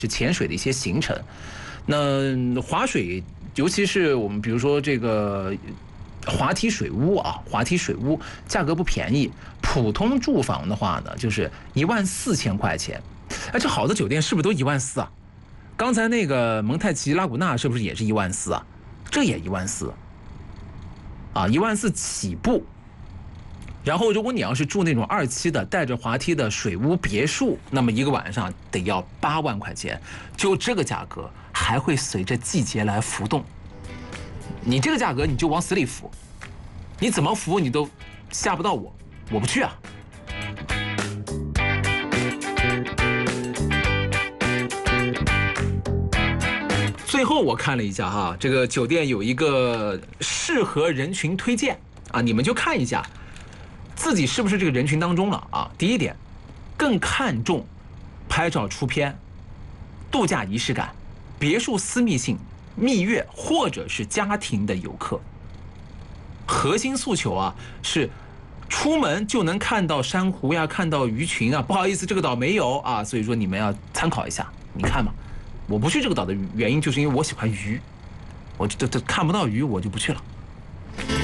是潜水的一些行程。那划水，尤其是我们比如说这个滑梯水屋啊，滑梯水屋价格不便宜，普通住房的话呢，就是14000块钱。哎，这好的酒店是不是都14000啊？刚才那个蒙太奇拉古纳是不是也是14000啊？这也14000啊，14000起步。然后，如果你要是住那种2期的带着滑梯的水屋别墅，那么一个晚上得要8万块钱。就这个价格还会随着季节来浮动。你这个价格你就往死里浮，你怎么浮你都吓不到我，我不去啊。最后我看了一下哈，这个酒店有一个适合人群推荐啊，你们就看一下自己是不是这个人群当中了啊。第一点，更看重拍照出片、度假仪式感、别墅私密性、蜜月或者是家庭的游客。核心诉求啊是出门就能看到珊瑚呀，看到鱼群啊。不好意思，这个岛没有啊，所以说你们要参考一下。你看嘛，我不去这个岛的原因就是因为我喜欢鱼，我这看不到鱼我就不去了。